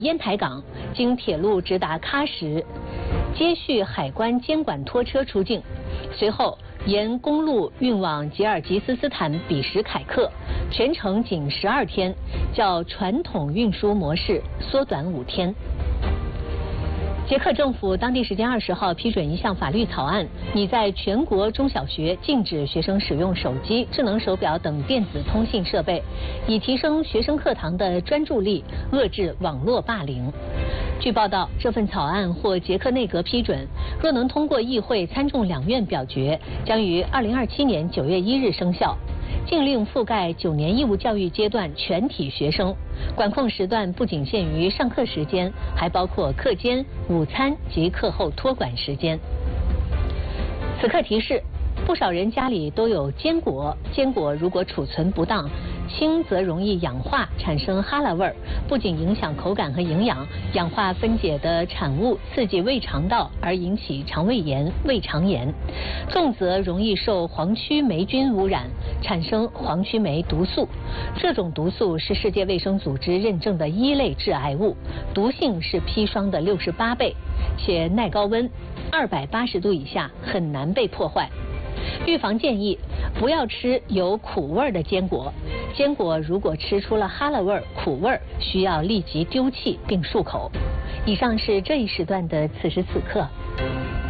烟台港，经铁路直达喀什，接续海关监管拖车出境，随后沿公路运往吉尔吉斯斯坦比什凯克，全程仅12天，较传统运输模式缩短5天。捷克政府当地时间20号批准一项法律草案，拟在全国中小学禁止学生使用手机、智能手表等电子通信设备，以提升学生课堂的专注力，遏制网络霸凌。据报道，这份草案获捷克内阁批准，若能通过议会参众两院表决，将于2027年9月1日生效。禁令覆盖9年义务教育阶段全体学生，管控时段不仅限于上课时间，还包括课间、午餐及课后托管时间。此刻提示，不少人家里都有坚果，坚果如果储存不当，轻则容易氧化，产生哈喇味儿，不仅影响口感和营养，氧化分解的产物刺激胃肠道而引起肠胃炎、胃肠炎；重则容易受黄曲霉菌污染，产生黄曲霉毒素。这种毒素是世界卫生组织认证的1类致癌物，毒性是砒霜的68倍，且耐高温，280度以下很难被破坏。预防建议：不要吃有苦味的坚果。坚果如果吃出了哈喇味、苦味，需要立即丢弃并漱口。以上是这一时段的此时此刻。